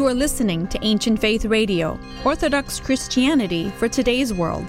You are listening to Ancient Faith Radio, Orthodox Christianity for today's world.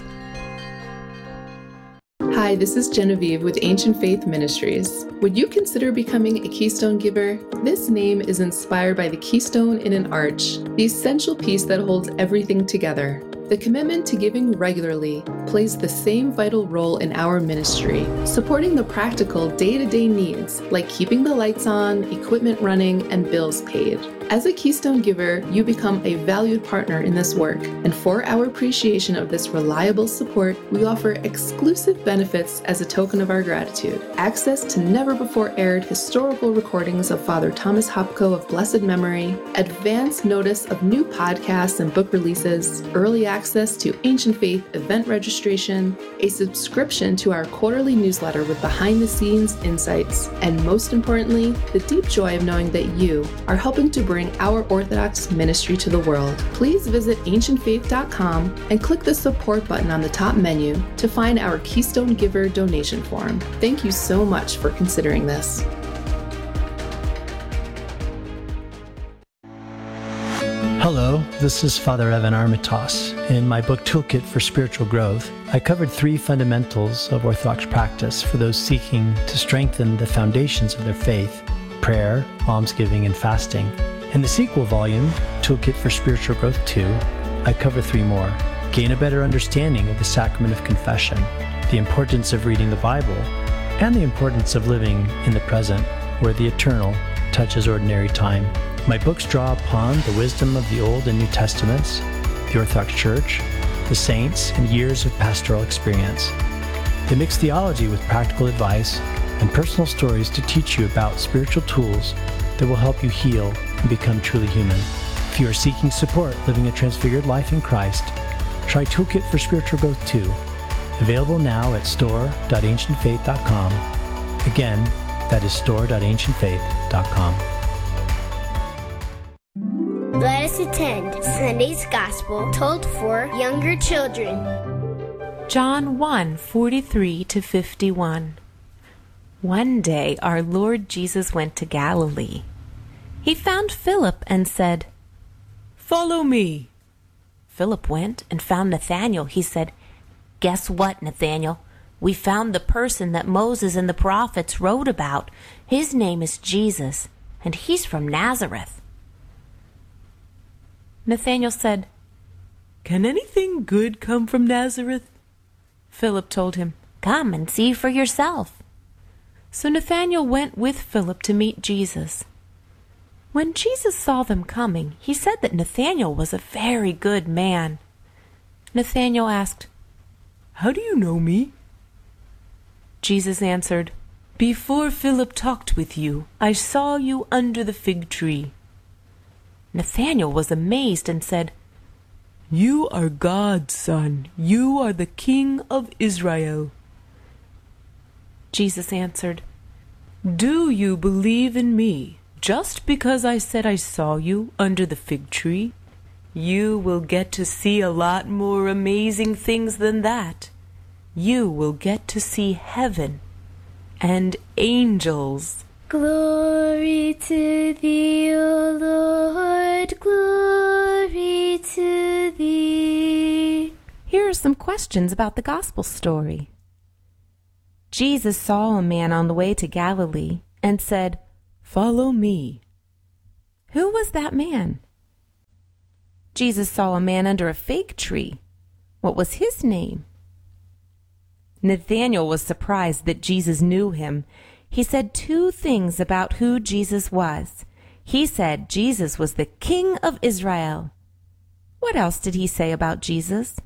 Hi, this is Genevieve with Ancient Faith Ministries. Would you consider becoming a Keystone Giver? This name is inspired by the keystone in an arch, the essential piece that holds everything together. The commitment to giving regularly plays the same vital role in our ministry, supporting the practical day-to-day needs like keeping the lights on, equipment running, and bills paid. As a Keystone Giver, you become a valued partner in this work, and for our appreciation of this reliable support, we offer exclusive benefits as a token of our gratitude. Access to never-before-aired historical recordings of Father Thomas Hopko of blessed memory, advance notice of new podcasts and book releases, early access to Ancient Faith event registration, a subscription to our quarterly newsletter with behind-the-scenes insights, and most importantly, the deep joy of knowing that you are helping to bring our Orthodox ministry to the world. Please visit ancientfaith.com and click the support button on the top menu to find our Keystone Giver donation form. Thank you so much for considering this. Hello, this is Father Evan Armitage. In my book Toolkit for Spiritual Growth, I covered 3 fundamentals of Orthodox practice for those seeking to strengthen the foundations of their faith: prayer, almsgiving, and fasting. In the sequel volume, Toolkit for Spiritual Growth 2, I cover 3 more. Gain a better understanding of the sacrament of confession, the importance of reading the Bible, and the importance of living in the present, where the eternal touches ordinary time. My books draw upon the wisdom of the Old and New Testaments, the Orthodox Church, the saints, and years of pastoral experience. They mix theology with practical advice and personal stories to teach you about spiritual tools that will help you heal and become truly human. If you are seeking support living a transfigured life in Christ, try Toolkit for Spiritual Growth 2, available now at store.ancientfaith.com. Again, that is store.ancientfaith.com. Let us attend Sunday's Gospel told for younger children. John 1:43-51. One day our Lord Jesus went to Galilee. He found Philip and said, "Follow me." Philip went and found Nathanael. He said, "Guess what, Nathanael? We found the person that Moses and the prophets wrote about. His name is Jesus, and he's from Nazareth." Nathanael said, "Can anything good come from Nazareth?" Philip told him, "Come and see for yourself." So Nathanael went with Philip to meet Jesus. When Jesus saw them coming, he said that Nathanael was a very good man. Nathanael asked, "How do you know me?" Jesus answered, "Before Philip talked with you, I saw you under the fig tree." Nathanael was amazed and said, "You are God's son. You are the King of Israel." Jesus answered, "Do you believe in me just because I said I saw you under the fig tree? You will get to see a lot more amazing things than that. You will get to see heaven and angels." Glory to thee, O Lord, glory to thee. Here are some questions about the gospel story. Jesus saw a man on the way to Galilee and said, "Follow me." Who was that man? Jesus saw a man under a fig tree. What was his name? Nathanael was surprised that Jesus knew him. He said 2 things about who Jesus was. He said Jesus was the King of Israel. What else did he say about Jesus?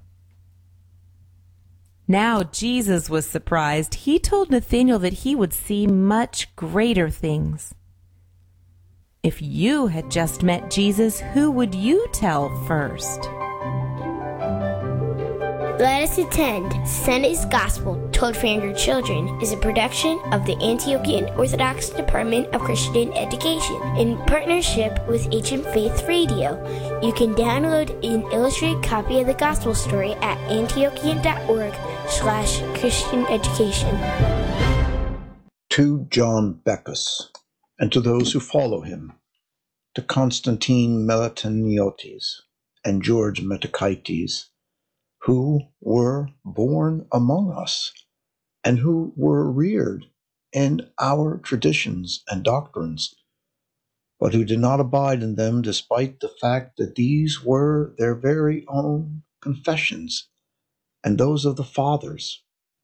Now Jesus was surprised. He told Nathanael that he would see much greater things. If you had just met Jesus, who would you tell first? Let us attend Sunday's Gospel told for younger children is a production of the Antiochian Orthodox Department of Christian Education in partnership with Ancient Faith Radio. You can download an illustrated copy of the Gospel story at antiochian.org/Christian education. To John Bacchus, and to those who follow him, to Constantine Melatoniotes and George Metakaites, who were born among us and who were reared in our traditions and doctrines, but who did not abide in them despite the fact that these were their very own confessions and those of the fathers.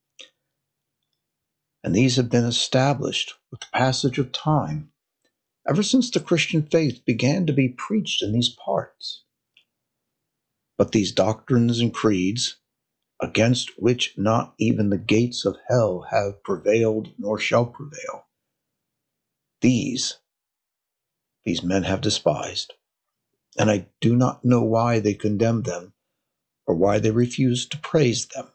And these have been established with the passage of time ever since the Christian faith began to be preached in these parts. But these doctrines and creeds, against which not even the gates of hell have prevailed nor shall prevail, these men have despised, and I do not know why they condemn them or why they refuse to praise them.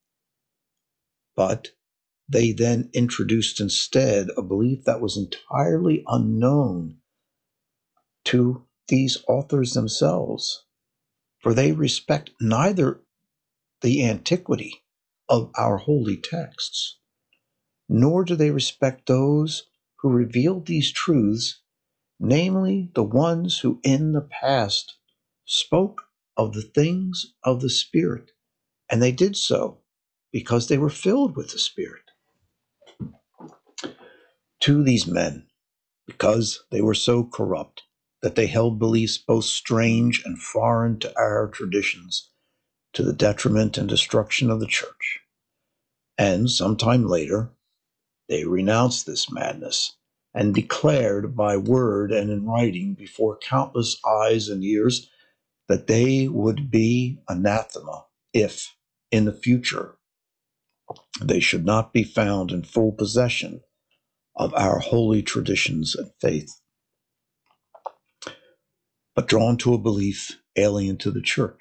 But they then introduced instead a belief that was entirely unknown to these authors themselves, for they respect neither the antiquity of our holy texts, nor do they respect those who revealed these truths, namely the ones who in the past spoke of the things of the Spirit, and they did so because they were filled with the Spirit. To these men, because they were so corrupt that they held beliefs both strange and foreign to our traditions, to the detriment and destruction of the church, and sometime later, they renounced this madness and declared by word and in writing before countless eyes and ears that they would be anathema if, in the future, they should not be found in full possession of our holy traditions and faith, but drawn to a belief alien to the church.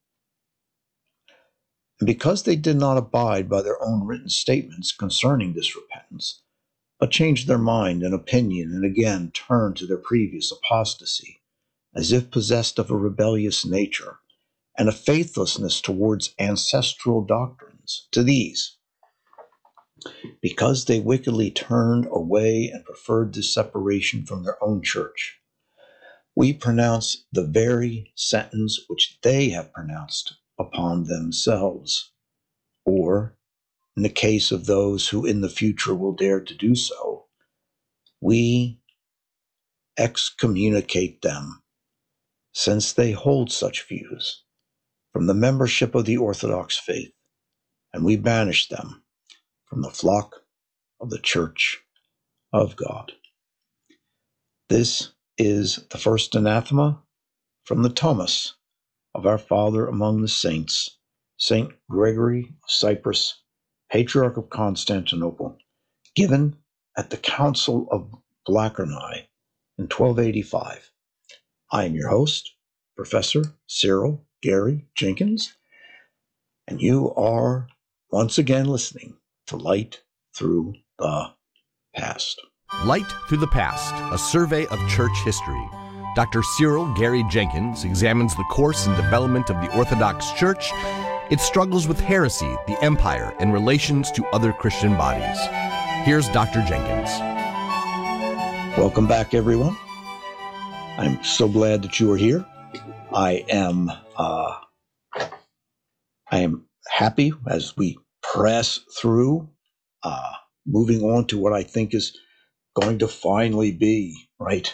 And because they did not abide by their own written statements concerning this repentance, but changed their mind and opinion and again turned to their previous apostasy, as if possessed of a rebellious nature and a faithlessness towards ancestral doctrines, to these, because they wickedly turned away and preferred this separation from their own church, we pronounce the very sentence which they have pronounced upon themselves, or, in the case of those who in the future will dare to do so, we excommunicate them, since they hold such views, from the membership of the Orthodox faith, and we banish them from the flock of the Church of God. This is the first anathema from the Thomas of our Father among the saints, Saint Gregory of Cyprus, Patriarch of Constantinople, given at the Council of Blachernae in 1285. I am your host, Professor Cyril Gary Jenkins, and you are once again listening to Light Through the Past. Light Through the Past, a survey of church history. Dr. Cyril Gary Jenkins examines the course and development of the Orthodox Church, its struggles with heresy, the empire, and relations to other Christian bodies. Here's Dr. Jenkins. Welcome back, everyone. I'm so glad that you are here. I am happy as we press through, moving on to what I think is going to finally be, right,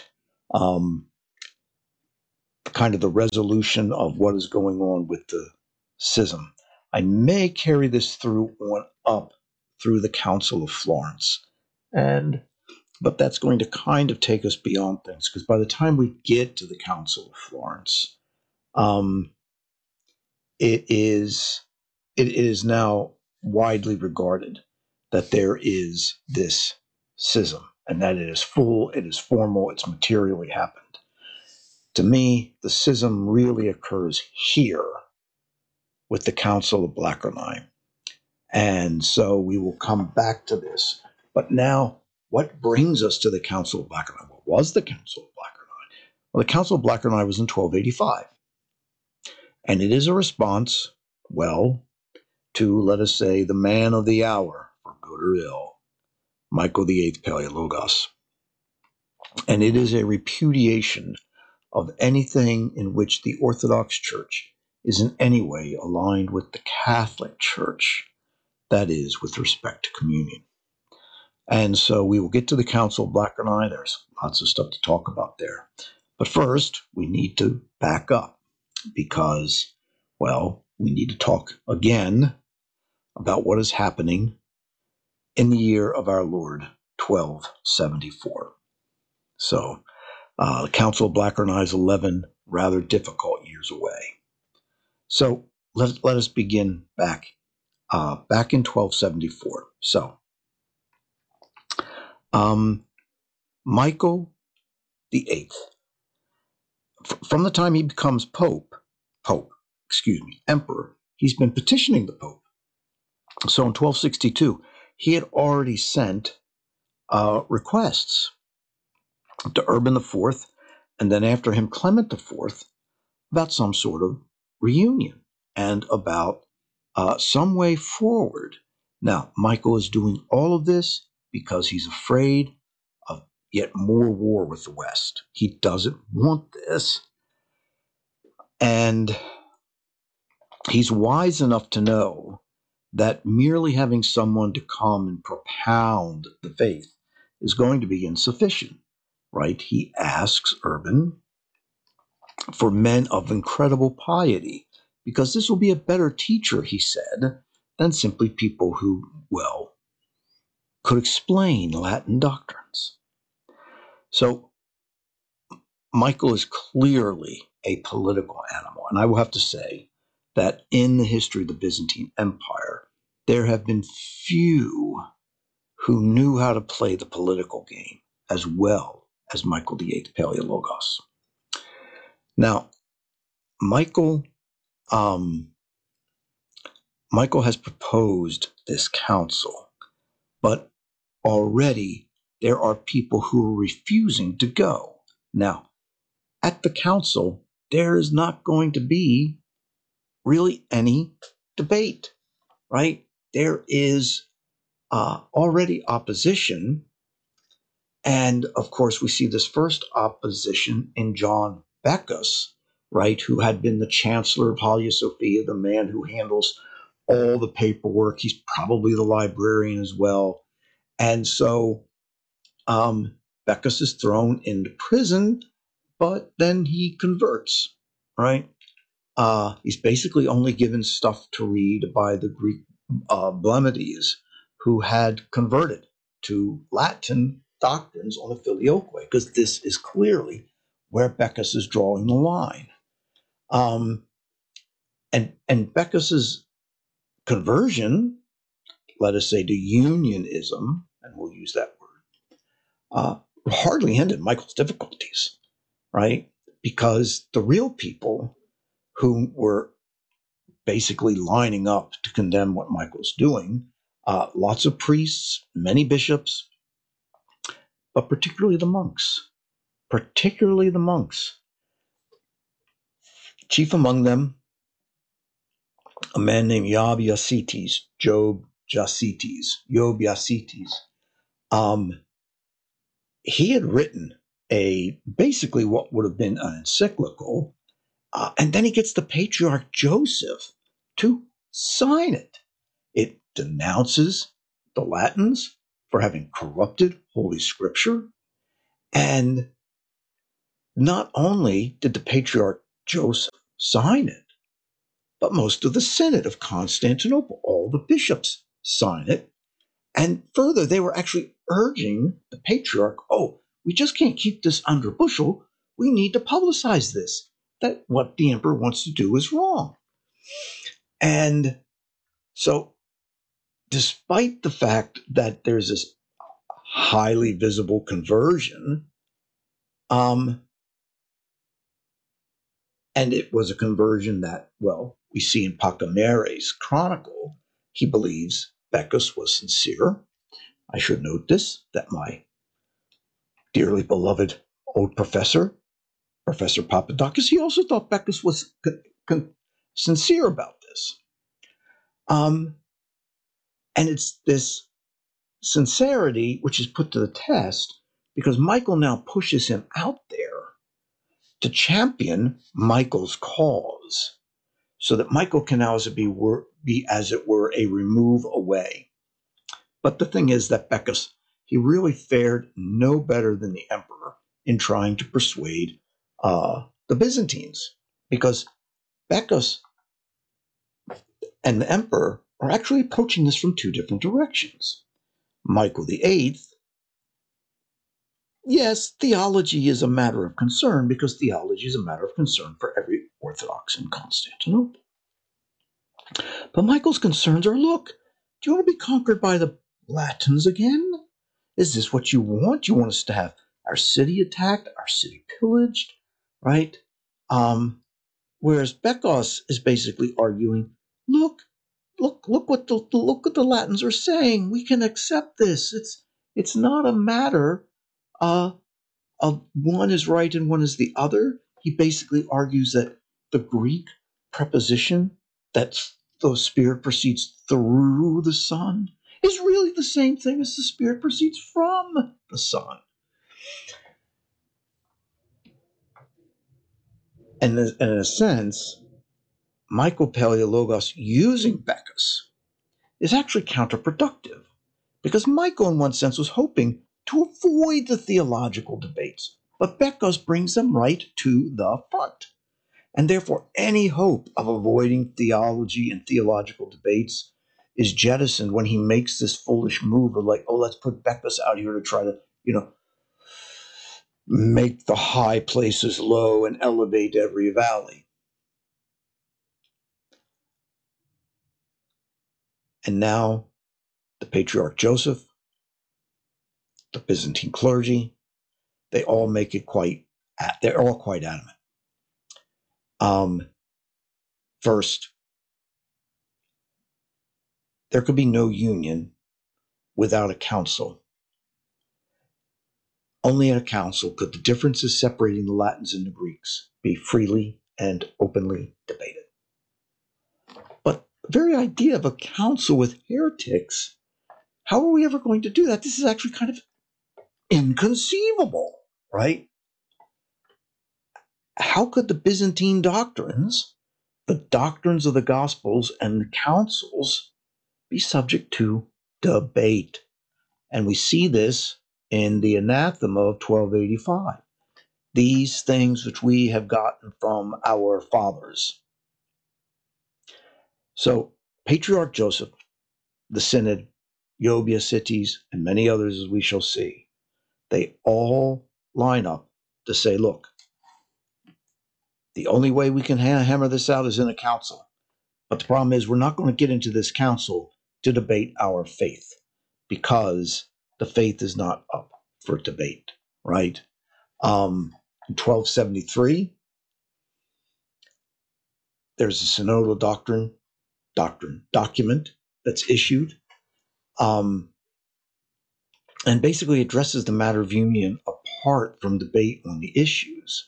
kind of the resolution of what is going on with the schism. I may carry this through on up through the Council of Florence, but that's going to kind of take us beyond things, because by the time we get to the Council of Florence, it is now widely regarded that there is this schism, and that it is full, it is formal, it's materially happened. To me, the schism really occurs here with the Council of Blachernae. And so we will come back to this. But now, what brings us to the Council of Blachernae? What was the Council of Blachernae? Well, the Council of Blachernae was in 1285. And it is a response, well, to, let us say, the man of the hour, for good or ill, Michael VIII Palaiologos. And it is a repudiation of anything in which the Orthodox Church is in any way aligned with the Catholic Church, that is, with respect to communion. And so we will get to the Council of Blackerneye. There's lots of stuff to talk about there. But first, we need to back up because, well, we need to talk again about what is happening in the year of our Lord, 1274. So, the Council of Blackerneye is 11 rather difficult years away. So, let us begin back in 1274. So, Michael the Eighth, from the time he becomes emperor, he's been petitioning the Pope. So in 1262, he had already sent requests to Urban IV, and then after him, Clement IV, about some sort of reunion and about some way forward. Now, Michael is doing all of this because he's afraid of yet more war with the West. He doesn't want this. And he's wise enough to know that merely having someone to come and propound the faith is going to be insufficient, right? He asks Urban for men of incredible piety, because this will be a better teacher, he said, than simply people who, well, could explain Latin doctrines. So Michael is clearly a political animal, and I will have to say that in the history of the Byzantine Empire, there have been few who knew how to play the political game as well as Michael VIII Palaiologos. Now, Michael has proposed this council, but already there are people who are refusing to go. Now, at the council, there is not going to be really any debate, right? There is already opposition. And of course, we see this first opposition in John Bacchus, right, who had been the chancellor of Hagia Sophia, the man who handles all the paperwork. He's probably the librarian as well. And so Bacchus is thrown into prison, but then he converts, right? He's basically only given stuff to read by the Greek Blemmydes, who had converted to Latin doctrines on the Filioque, because this is clearly where Bacchus is drawing the line. And Bacchus's conversion, let us say, to unionism, and we'll use that word, hardly ended Michael's difficulties, right? Because the real people who were basically lining up to condemn what Michael's doing, lots of priests, many bishops, but particularly the monks. Chief among them, a man named Job Yacites. He had written basically what would have been an encyclical, and then he gets the Patriarch Joseph to sign it. It denounces the Latins for having corrupted Holy Scripture. And not only did the Patriarch Joseph sign it, but most of the Synod of Constantinople, all the bishops, sign it. And further, they were actually urging the Patriarch, we just can't keep this under a bushel. We need to publicize this, that what the emperor wants to do is wrong. And so, despite the fact that there's this highly visible conversion, and it was a conversion that, well, we see in Pacamare's chronicle, he believes Bacchus was sincere. I should note this, that my dearly beloved old professor, Professor Papadakis, he also thought Bacchus was sincere about this. And it's this sincerity which is put to the test because Michael now pushes him out there to champion Michael's cause, so that Michael can now be, as it were, a remove away. But the thing is that Bacchus, he really fared no better than the emperor in trying to persuade the Byzantines, because Bacchus and the emperor are actually approaching this from two different directions. Michael VIII, yes, theology is a matter of concern, because theology is a matter of concern for every Orthodox in Constantinople. But Michael's concerns are, look, do you want to be conquered by the Latins again? Is this what you want? You want us to have our city attacked, our city pillaged, right? Whereas Bacchus is basically arguing, look what the Latins are saying. We can accept this. It's not a matter of one is right and one is the other. He basically argues that the Greek preposition that the Spirit proceeds through the Son is really the same thing as the Spirit proceeds from the Son. And in a sense, Michael Palaiologos using Bacchus is actually counterproductive, because Michael, in one sense, was hoping to avoid the theological debates, but Bacchus brings them right to the front. And therefore, any hope of avoiding theology and theological debates is jettisoned when he makes this foolish move of like, oh, let's put Bacchus out here to try to, make the high places low and elevate every valley. And now the Patriarch Joseph, the Byzantine clergy, they all make it they're all quite adamant. First, there could be no union without a council. Only at a council could the differences separating the Latins and the Greeks be freely and openly debated. But the very idea of a council with heretics, how are we ever going to do that? This is actually kind of inconceivable, right? How could the Byzantine doctrines, the doctrines of the Gospels and the councils, be subject to debate? And we see this in the anathema of 1285. These things which we have gotten from our fathers. So Patriarch Joseph, the Synod, Eubia Cities, and many others, as we shall see, they all line up to say, look, the only way we can hammer this out is in a council. But the problem is we're not going to get into this council to debate our faith, because the faith is not up for debate, right? In 1273, there's a synodal document that's issued, and basically addresses the matter of union apart from debate on the issues.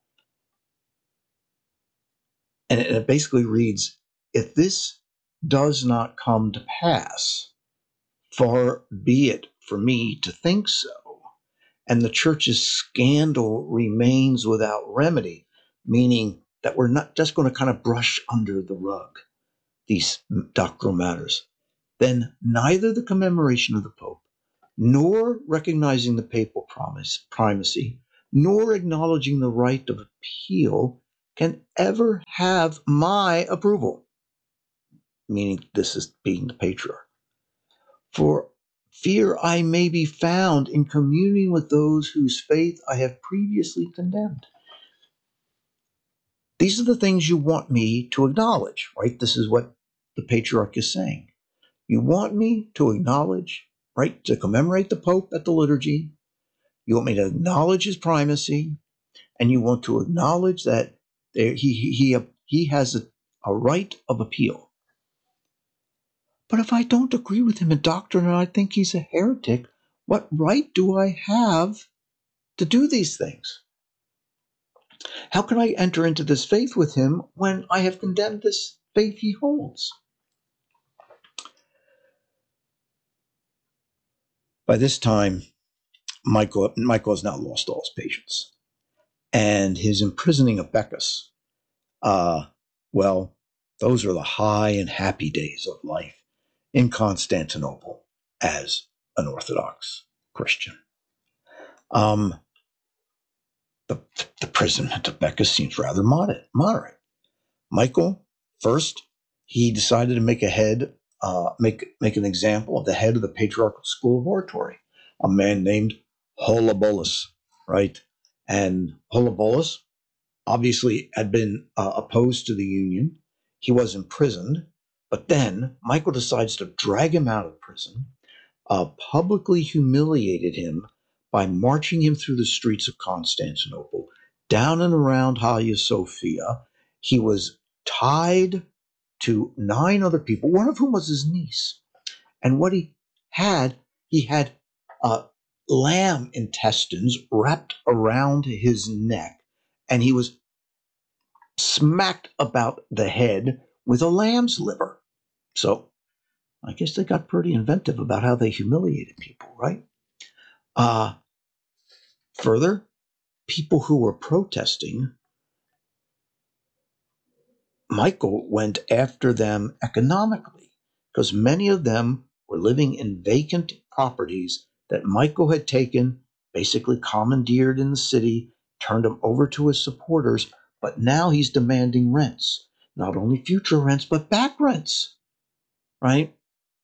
And it basically reads, if this does not come to pass, far be it for me to think so, and the church's scandal remains without remedy, meaning that we're not just going to kind of brush under the rug these doctrinal matters, then neither the commemoration of the Pope, nor recognizing the papal primacy, nor acknowledging the right of appeal can ever have my approval, meaning this is being the patriarch. For fear I may be found in communing with those whose faith I have previously condemned. These are the things you want me to acknowledge, right? This is what the patriarch is saying. You want me to acknowledge, right, to commemorate the Pope at the liturgy. You want me to acknowledge his primacy, and you want to acknowledge that he has a right of appeal. But if I don't agree with him in doctrine and I think he's a heretic, what right do I have to do these things? How can I enter into this faith with him when I have condemned this faith he holds? By this time, Michael has now lost all his patience. and his imprisoning of Bacchus. Well, those are the high and happy days of life in Constantinople as an Orthodox Christian. The imprisonment of Bacchus seems rather moderate. Michael, first, he decided to make an example of the head of the Patriarchal School of Oratory, a man named Holobolus, right? And Holobolus obviously had been opposed to the union. He was imprisoned, but then Michael decides to drag him out of prison, publicly humiliated him by marching him through the streets of Constantinople, down and around Hagia Sophia. He was tied to 9 other people, one of whom was his niece. And what he had lamb intestines wrapped around his neck, and he was smacked about the head with a lamb's liver. So I guess they got pretty inventive about how they humiliated people, right? Further, people who were protesting, Michael went after them economically because many of them were living in vacant properties that Michael had taken, basically commandeered in the city, turned them over to his supporters, but now he's demanding rents, not only future rents, but back rents, right?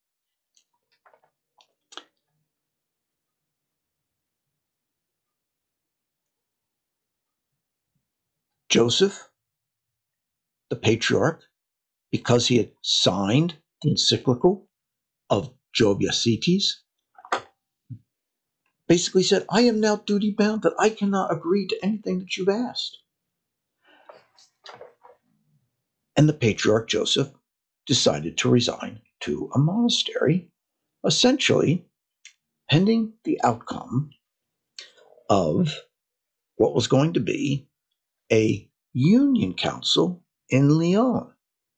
Joseph, the patriarch, because he had signed the encyclical of Joviacites, basically said, I am now duty bound that I cannot agree to anything that you've asked. And the patriarch Joseph decided to resign to a monastery, essentially pending the outcome of what was going to be a union council in Lyon.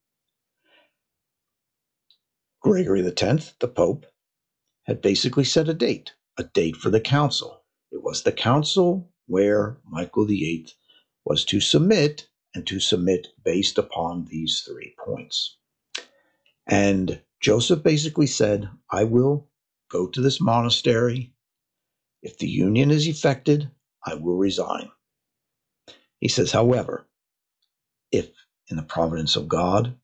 Gregory X, the Pope, had basically set a date for the council. It was the council where Michael VIII was to submit, and to submit based upon these 3 points. And Joseph basically said, I will go to this monastery. If the union is effected, I will resign. He says, however, if in the providence of God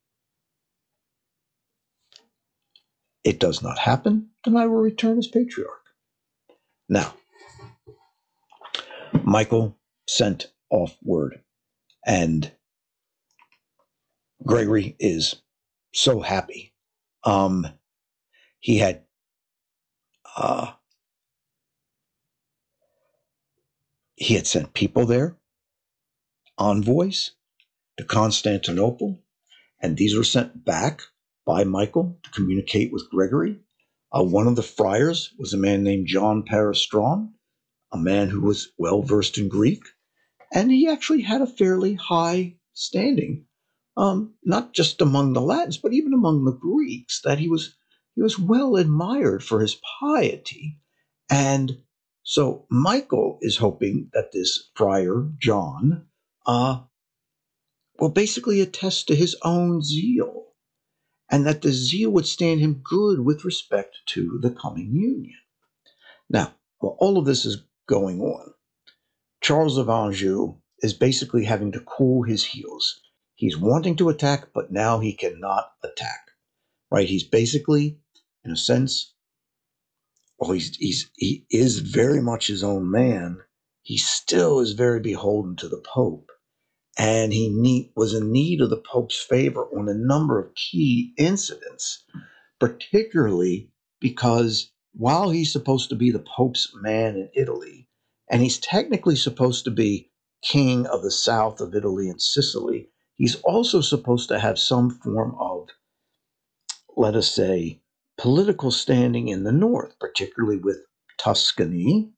it does not happen, then I will return as patriarch. Now, Michael sent off word, and Gregory is so happy. He had sent people there, envoys to Constantinople, and these were sent back by Michael to communicate with Gregory. One of the friars was a man named John Parastron, a man who was well versed in Greek, and he actually had a fairly high standing, not just among the Latins, but even among the Greeks, that he was well admired for his piety. And so Michael is hoping that this friar, John, will basically attest to his own zeal, and that the zeal would stand him good with respect to the coming union. Now, while all of this is going on, Charles of Anjou is basically having to cool his heels. He's wanting to attack, but now he cannot attack, right? He's basically, in a sense, well, he is very much his own man. He still is very beholden to the Pope, and he was in need of the Pope's favor on a number of key incidents, particularly because while he's supposed to be the Pope's man in Italy, and he's technically supposed to be king of the south of Italy and Sicily, he's also supposed to have some form of, let us say, political standing in the north, particularly with Tuscany,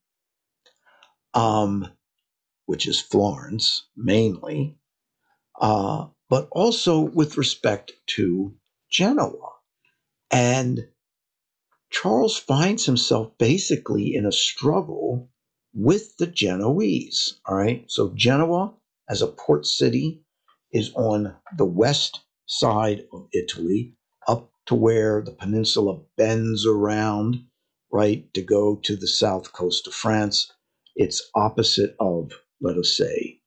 which is Florence mainly, but also with respect to Genoa. And Charles finds himself basically in a struggle with the Genoese. All right. So Genoa, as a port city, is on the west side of Italy, up to where the peninsula bends around, right, to go to the south coast of France. It's opposite of, let us say,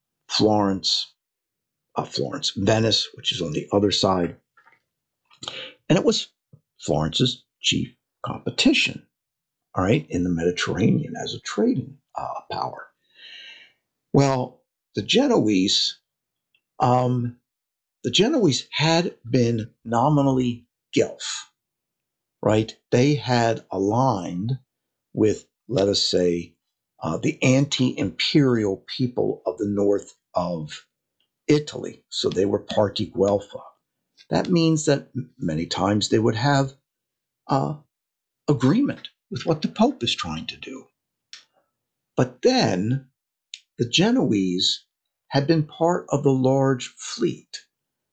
Venice, which is on the other side. And it was Florence's chief competition, all right, in the Mediterranean as a trading power. Well, the Genoese, had been nominally Guelph, right? They had aligned with, let us say, the anti-imperial people of the north of Italy. So they were Parti Guelfa. That means that many times they would have agreement with what the Pope is trying to do. But then the Genoese had been part of the large fleet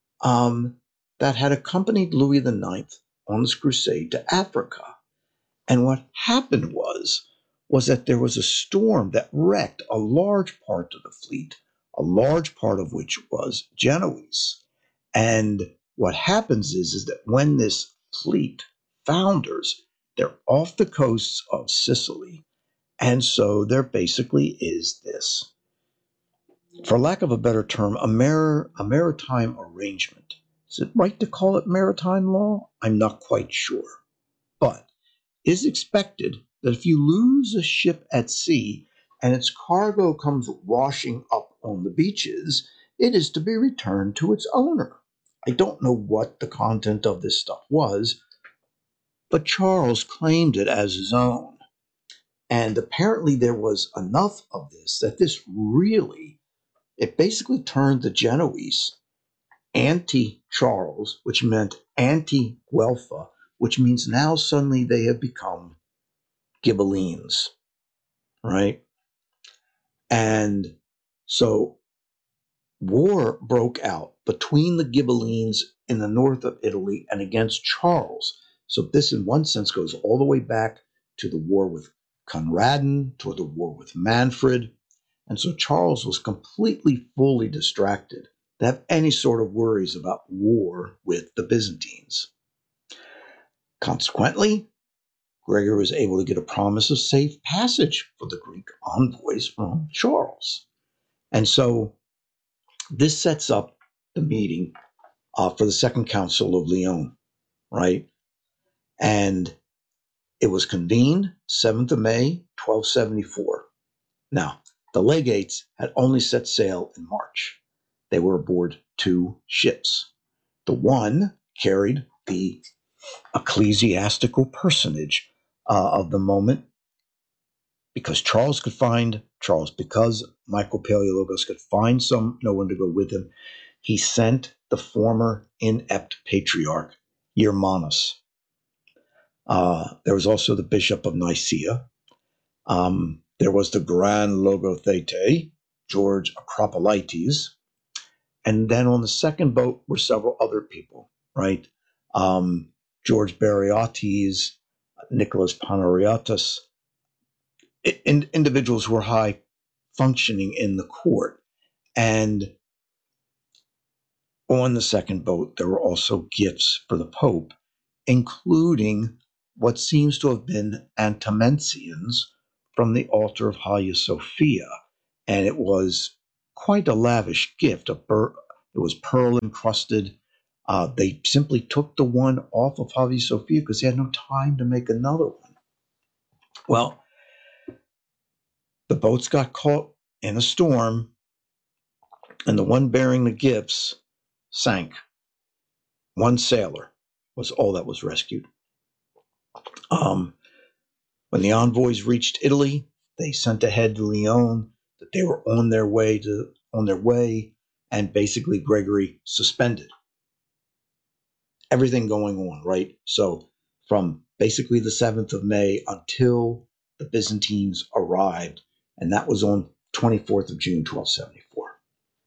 that had accompanied Louis IX on his crusade to Africa. And what happened was that there was a storm that wrecked a large part of the fleet, a large part of which was Genoese. And what happens is that when this fleet founders, they're off the coasts of Sicily. And so there basically is this, for lack of a better term, a maritime arrangement. Is it right to call it maritime law? I'm not quite sure. But it is expected that if you lose a ship at sea and its cargo comes washing up on the beaches, it is to be returned to its owner. I don't know what the content of this stuff was, but Charles claimed it as his own. And apparently there was enough of this that it basically turned the Genoese anti-Charles, which meant anti-Guelpha, which means now suddenly they have become Ghibellines, right? And so war broke out between the Ghibellines in the north of Italy and against Charles. So this, in one sense, goes all the way back to the war with Conradin, to the war with Manfred. And so Charles was completely, fully distracted to have any sort of worries about war with the Byzantines. Consequently, Gregory was able to get a promise of safe passage for the Greek envoys from Charles. And so this sets up the meeting for the Second Council of Lyon, right? And it was convened 7th of May, 1274. Now, the legates had only set sail in March. They were aboard 2 ships. The one carried the ecclesiastical personage of the moment, because Michael Paleologos could find no one to go with him. He sent the former inept patriarch, Germanus. There was also the Bishop of Nicaea. There was the Grand Logothete, George Acropolites. And then on the second boat were several other people, right? George Bariotes, Nicholas Panariatus, individuals who were high functioning in the court. And on the second boat, there were also gifts for the Pope, including what seems to have been Antimensians from the altar of Hagia Sophia. And it was quite a lavish gift. It was pearl encrusted. They simply took the one off of Hagia Sophia because they had no time to make another one. Well, the boats got caught in a storm, and the one bearing the gifts sank. One sailor was all that was rescued. When the envoys reached Italy, they sent ahead to Lyon that they were on their way, and basically Gregory suspended everything going on, right? So from basically the 7th of May until the Byzantines arrived, and that was on 24th of June, 1274.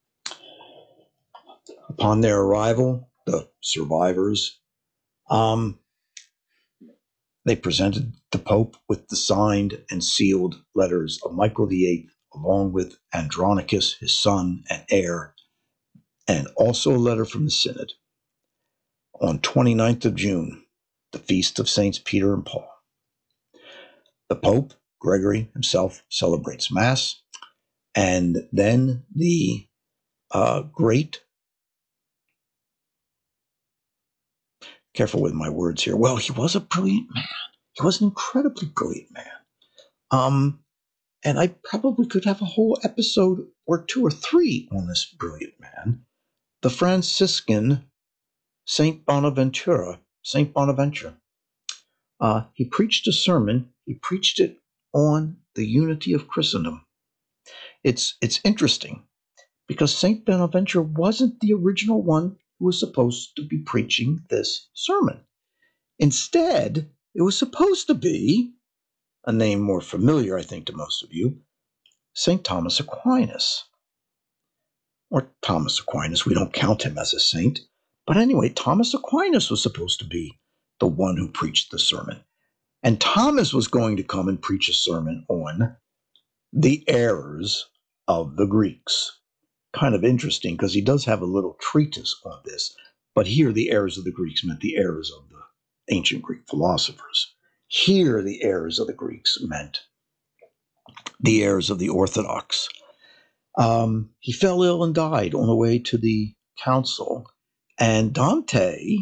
Upon their arrival, the survivors, They presented the Pope with the signed and sealed letters of Michael VIII, along with Andronicus, his son and heir, and also a letter from the Synod. On 29th of June, the feast of Saints Peter and Paul, the Pope, Gregory himself, celebrates Mass, and then the careful with my words here. Well, he was a brilliant man. He was an incredibly brilliant man. And I probably could have a whole episode or 2 or 3 on this brilliant man. The Franciscan Saint Bonaventure. He preached a sermon. He preached it on the unity of Christendom. It's interesting because Saint Bonaventure wasn't the original one who was supposed to be preaching this sermon. Instead, it was supposed to be a name more familiar, I think, to most of you, St. Thomas Aquinas. Or Thomas Aquinas, we don't count him as a saint. But anyway, Thomas Aquinas was supposed to be the one who preached the sermon. And Thomas was going to come and preach a sermon on the errors of the Greeks. Kind of interesting because he does have a little treatise on this. But here the errors of the Greeks meant the errors of the ancient Greek philosophers. Here the errors of the Greeks meant the errors of the Orthodox. He fell ill and died on the way to the council. And Dante,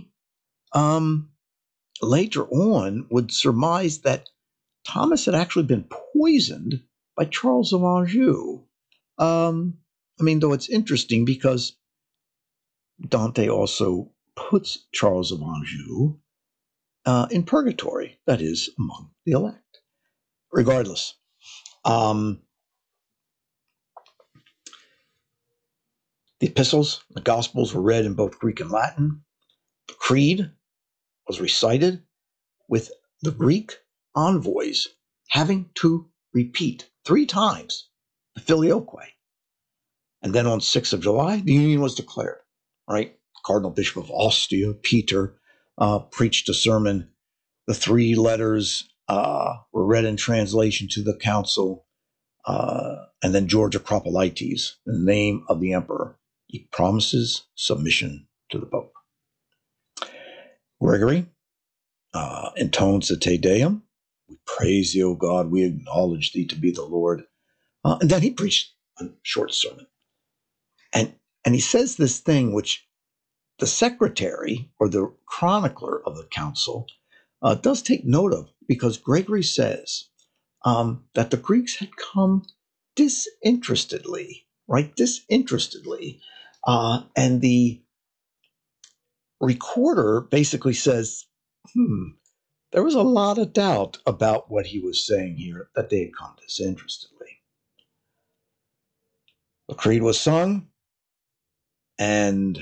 later on, would surmise that Thomas had actually been poisoned by Charles of Anjou. Though it's interesting because Dante also puts Charles of Anjou in purgatory, that is, among the elect. Regardless, the epistles, the Gospels were read in both Greek and Latin. The Creed was recited with the Greek envoys having to repeat 3 times the Filioque. And then on 6th of July, the Union was declared, right? Cardinal Bishop of Ostia, Peter, preached a sermon. The 3 letters were read in translation to the council. And then George Acropolites, in the name of the emperor, he promises submission to the Pope. Gregory intones the Te Deum. We praise thee, O God. We acknowledge thee to be the Lord. And then he preached a short sermon. And he says this thing which the secretary or the chronicler of the council does take note of, because Gregory says that the Greeks had come disinterestedly, right? Disinterestedly. And the recorder basically says, there was a lot of doubt about what he was saying here, that they had come disinterestedly. The creed was sung, and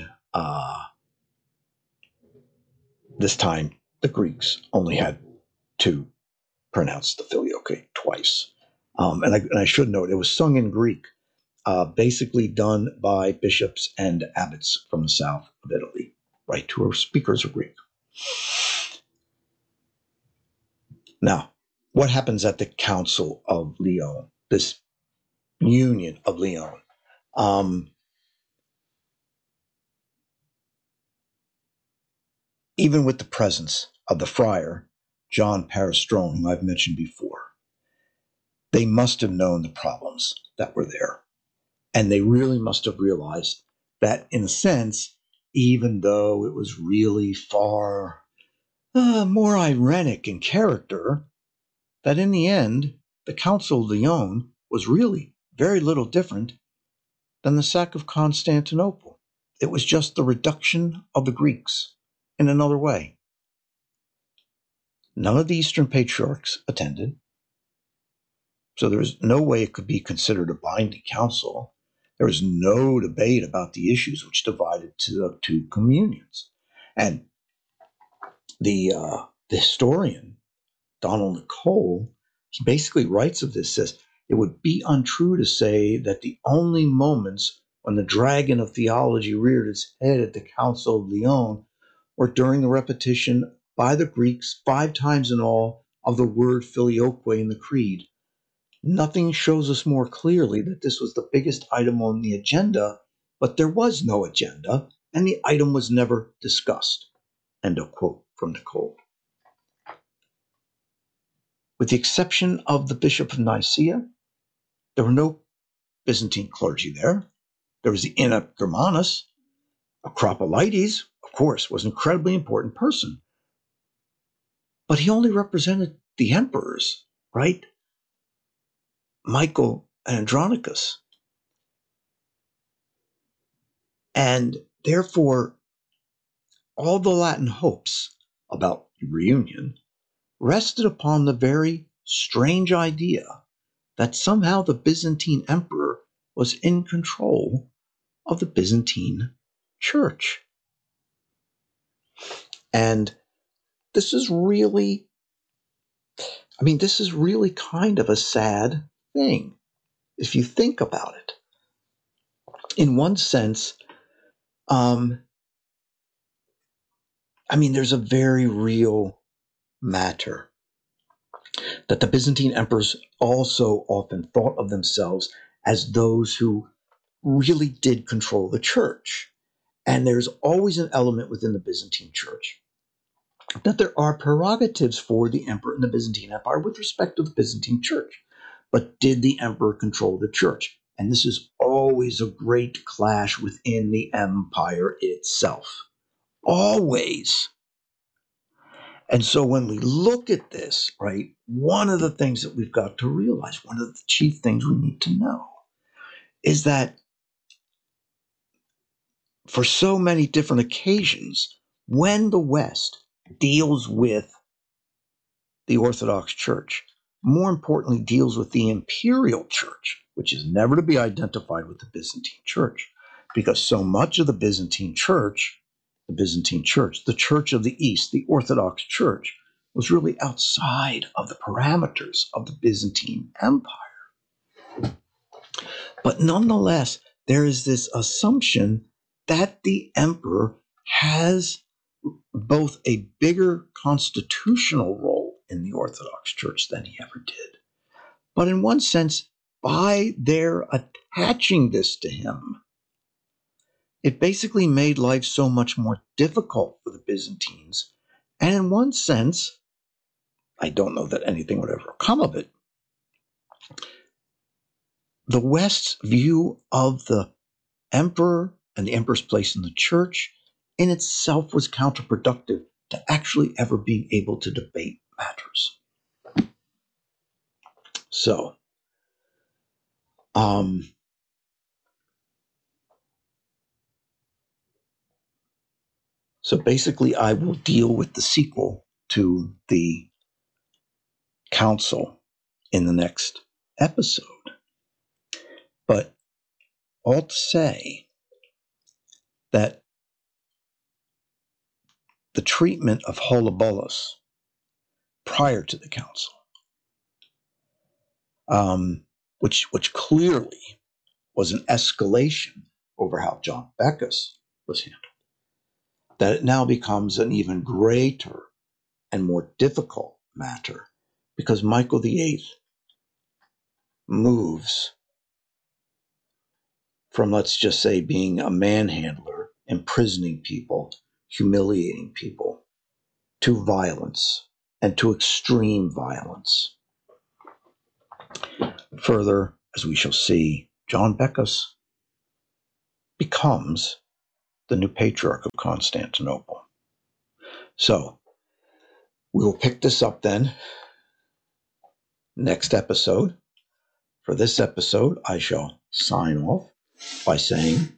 this time the Greeks only had to pronounce the Filioque twice. And I should note, it was sung in Greek, basically done by bishops and abbots from the south of Italy, right, who are speakers of Greek. Now, what happens at the Council of Lyon, this Union of Lyon? Even with the presence of the friar, John Paristrone, whom I've mentioned before, they must have known the problems that were there. And they really must have realized that, in a sense, even though it was really far more ironic in character, that in the end, the Council of Lyon was really very little different than the sack of Constantinople. It was just the reduction of the Greeks in another way. None of the Eastern Patriarchs attended, so there was no way it could be considered a binding council. There was no debate about the issues which divided the 2 communions. And the historian, Donald Nicole, he basically writes of this, says, it would be untrue to say that the only moments when the dragon of theology reared its head at the Council of Lyon were during the repetition by the Greeks 5 times in all of the word filioque in the creed. Nothing shows us more clearly that this was the biggest item on the agenda, but there was no agenda, and the item was never discussed. End of quote from Nicole. With the exception of the Bishop of Nicaea, there were no Byzantine clergy there. There was the Enarchomenos. Acropolites, of course, was an incredibly important person. But he only represented the emperors, right? Michael and Andronicus. And therefore, all the Latin hopes about reunion rested upon the very strange idea that somehow the Byzantine emperor was in control of the Byzantine church. And this is really kind of a sad thing if you think about it. In one sense, there's a very real matter that the Byzantine emperors also often thought of themselves as those who really did control the church. And there's always an element within the Byzantine church that there are prerogatives for the emperor in the Byzantine Empire with respect to the Byzantine church. But did the emperor control the church? And this is always a great clash within the empire itself. Always. And so when we look at this, right, one of the things that we've got to realize, one of the chief things we need to know, is that for so many different occasions, when the West deals with the Orthodox Church, more importantly, deals with the imperial church, which is never to be identified with the Byzantine church, because so much of the Byzantine church, the Church of the East, the Orthodox Church, was really outside of the parameters of the Byzantine Empire. But nonetheless, there is this assumption that the emperor has both a bigger constitutional role in the Orthodox Church than he ever did. But in one sense, by their attaching this to him, it basically made life so much more difficult for the Byzantines. And in one sense, I don't know that anything would ever come of it, the West's view of the emperor and the emperor's place in the church in itself was counterproductive to actually ever being able to debate matters. So, basically, I will deal with the sequel to the council in the next episode. But all to say that the treatment of Heliobolus prior to the council, which clearly was an escalation over how John Bacchus was handled, that it now becomes an even greater and more difficult matter because Michael VIII moves from, let's just say, being a manhandler, imprisoning people, humiliating people, to violence and to extreme violence. Further, as we shall see, John Bacchus becomes the new patriarch of Constantinople. So, we will pick this up then next episode. For this episode, I shall sign off by saying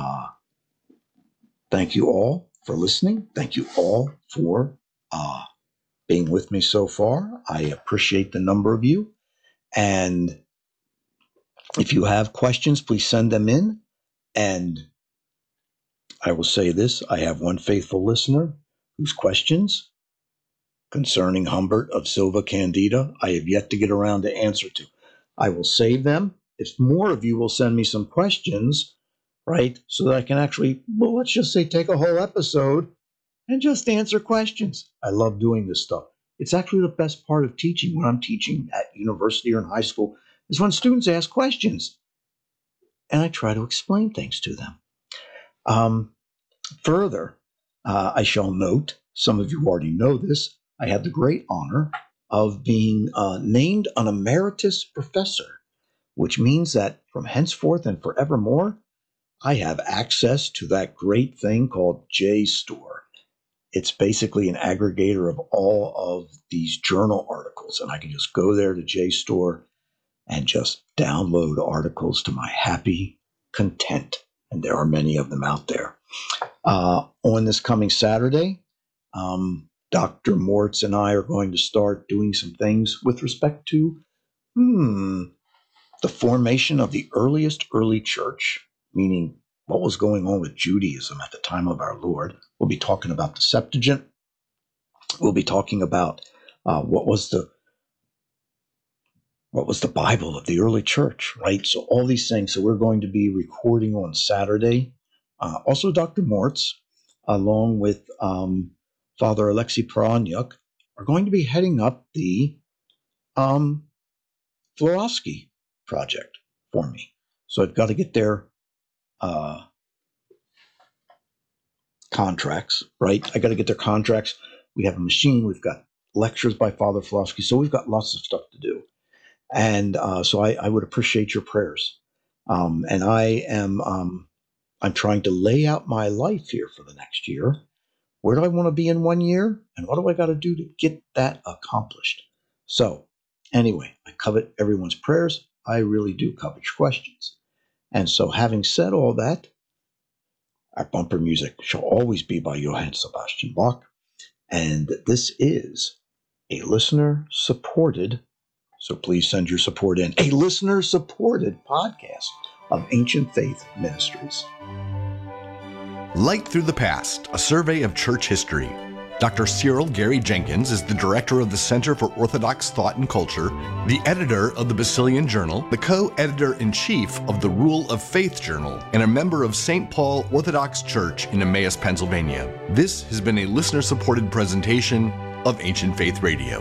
thank you all for listening. Thank you all for being with me so far. I appreciate the number of you. And if you have questions, please send them in. And I will say this, I have one faithful listener whose questions concerning Humbert of Silva Candida, I have yet to get around to answer to. I will save them. If more of you will send me some questions, right, so that I can actually, let's just say take a whole episode and just answer questions. I love doing this stuff. It's actually the best part of teaching when I'm teaching at university or in high school is when students ask questions and I try to explain things to them. Further, I shall note, some of you already know this, I had the great honor of being named an emeritus professor, which means that from henceforth and forevermore, I have access to that great thing called JSTOR. It's basically an aggregator of all of these journal articles, and I can just go there to JSTOR and just download articles to my happy content. And there are many of them out there. On this coming Saturday, Dr. Mortz and I are going to start doing some things with respect to the formation of the early church, meaning what was going on with Judaism at the time of our Lord. We'll be talking about the Septuagint. We'll be talking about what was the Bible of the early church, right? So all these things. So we're going to be recording on Saturday. Also, Dr. Mortz, along with Father Alexei Paranyuk, are going to be heading up the Florovsky project for me. So I've got to get their contracts, right? I got to get their contracts. We have a machine. We've got lectures by Father Florovsky. So we've got lots of stuff to do. And so I would appreciate your prayers. And I'm trying to lay out my life here for the next year. Where do I want to be in 1 year? And what do I got to do to get that accomplished? So anyway, I covet everyone's prayers. I really do covet your questions. And so having said all that, our bumper music shall always be by Johann Sebastian Bach. And this is a listener-supported, so please send your support in, a listener-supported podcast of Ancient Faith Ministries. Light Through the Past, a survey of church history. Dr. Cyril Gary Jenkins is the director of the Center for Orthodox Thought and Culture, the editor of the Basilian Journal, the co-editor-in-chief of the Rule of Faith Journal, and a member of St. Paul Orthodox Church in Emmaus, Pennsylvania. This has been a listener-supported presentation of Ancient Faith Radio.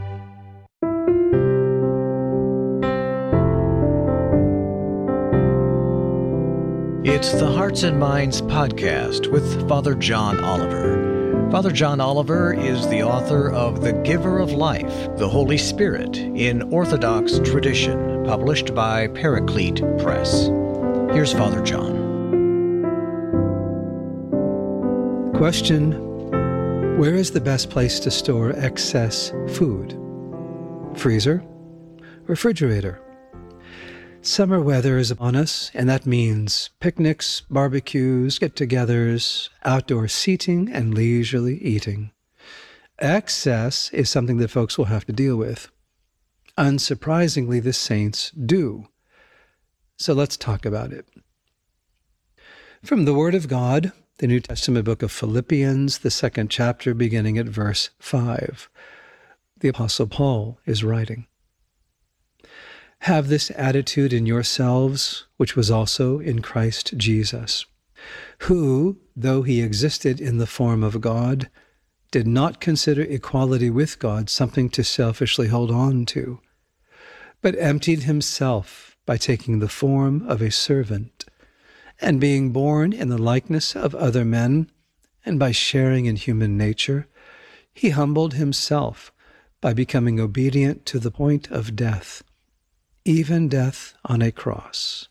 It's the Hearts and Minds podcast with Father John Oliver. Father John Oliver is the author of The Giver of Life, the Holy Spirit in Orthodox Tradition, published by Paraclete Press. Here's Father John. Question: where is the best place to store excess food? Freezer? Refrigerator? Summer weather is upon us, and that means picnics, barbecues, get-togethers, outdoor seating, and leisurely eating. Excess is something that folks will have to deal with. Unsurprisingly, the saints do. So let's talk about it. From the Word of God, the New Testament book of Philippians, the 2nd chapter, beginning at verse 5, the Apostle Paul is writing. Have this attitude in yourselves, which was also in Christ Jesus, who, though he existed in the form of God, did not consider equality with God something to selfishly hold on to, but emptied himself by taking the form of a servant, and being born in the likeness of other men, and by sharing in human nature, he humbled himself by becoming obedient to the point of death, even death on a cross.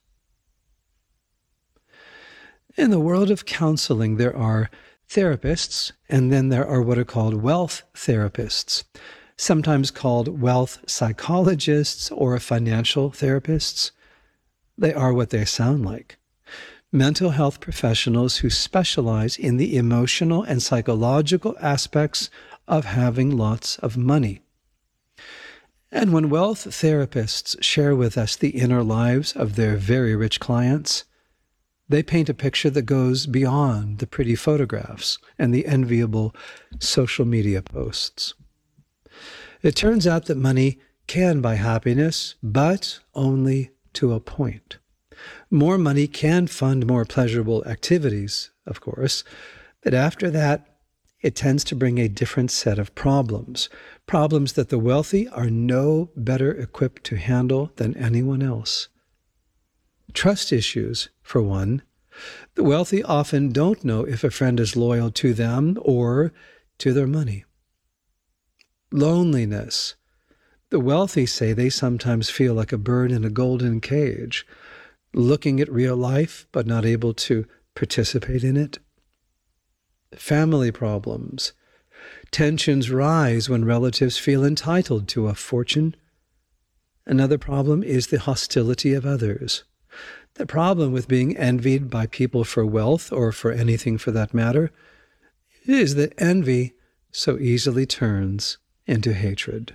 In the world of counseling, there are therapists, and then there are what are called wealth therapists, sometimes called wealth psychologists or financial therapists. They are what they sound like. Mental health professionals who specialize in the emotional and psychological aspects of having lots of money. And when wealth therapists share with us the inner lives of their very rich clients, they paint a picture that goes beyond the pretty photographs and the enviable social media posts. It turns out that money can buy happiness, but only to a point. More money can fund more pleasurable activities, of course, but after that, it tends to bring a different set of problems that the wealthy are no better equipped to handle than anyone else. Trust issues, for one. The wealthy often don't know if a friend is loyal to them or to their money. Loneliness. The wealthy say they sometimes feel like a bird in a golden cage, looking at real life but not able to participate in it. Family problems. Tensions rise when relatives feel entitled to a fortune. Another problem is the hostility of others. The problem with being envied by people for wealth, or for anything for that matter, is that envy so easily turns into hatred.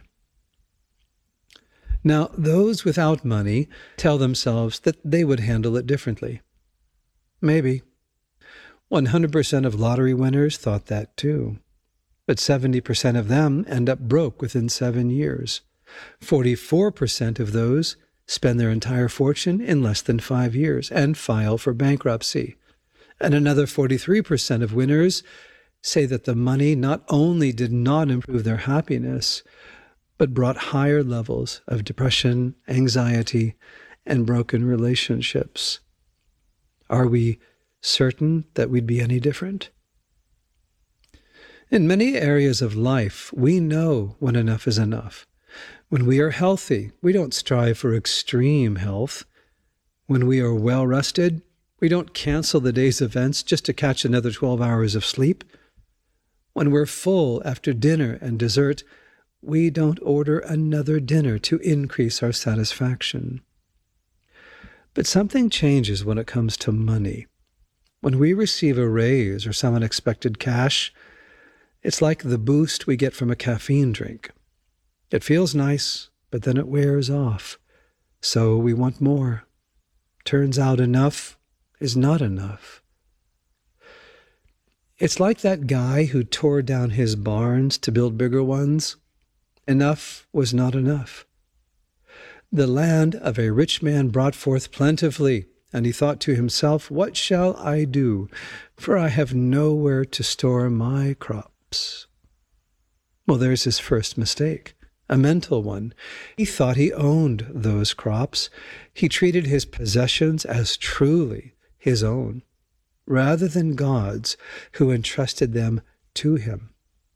Now, those without money tell themselves that they would handle it differently. Maybe. 100% of lottery winners thought that too. But 70% of them end up broke within 7 years. 44% of those spend their entire fortune in less than 5 years and file for bankruptcy. And another 43% of winners say that the money not only did not improve their happiness, but brought higher levels of depression, anxiety, and broken relationships. Are we certain that we'd be any different? In many areas of life, we know when enough is enough. When we are healthy, we don't strive for extreme health. When we are well rested, we don't cancel the day's events just to catch another 12 hours of sleep. When we're full after dinner and dessert, we don't order another dinner to increase our satisfaction. But something changes when it comes to money. When we receive a raise or some unexpected cash, it's like the boost we get from a caffeine drink. It feels nice, but then it wears off. So we want more. Turns out enough is not enough. It's like that guy who tore down his barns to build bigger ones. Enough was not enough. The land of a rich man brought forth plentifully, and he thought to himself, "What shall I do? For I have nowhere to store my crops." Well, there's his first mistake, a mental one. He thought he owned those crops. He treated his possessions as truly his own, rather than God's, who entrusted them to him.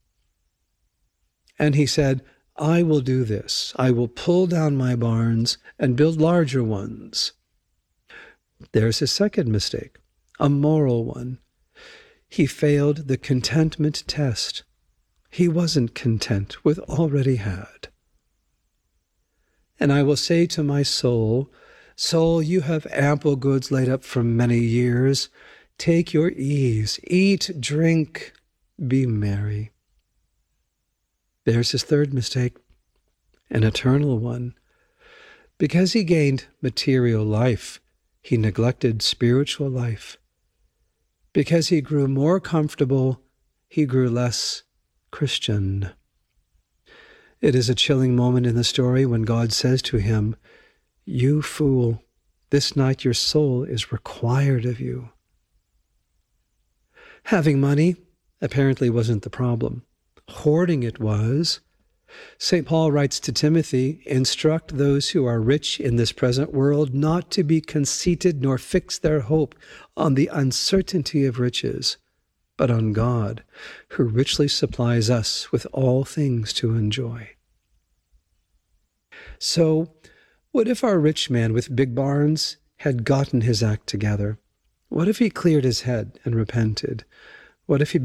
And he said, "I will do this. I will pull down my barns and build larger ones." There's his second mistake, a moral one. He failed the contentment test. He wasn't content with all that he had. "And I will say to my soul, Soul, you have ample goods laid up for many years. Take your ease, eat, drink, be merry." There's his third mistake, an eternal one. Because he gained material life, he neglected spiritual life. Because he grew more comfortable, he grew less Christian. It is a chilling moment in the story when God says to him, "You fool, this night your soul is required of you." Having money apparently wasn't the problem. Hoarding it was. St. Paul writes to Timothy, "Instruct those who are rich in this present world not to be conceited nor fix their hope on the uncertainty of riches, but on God, who richly supplies us with all things to enjoy." So, what if our rich man with big barns had gotten his act together? What if he cleared his head and repented? What if he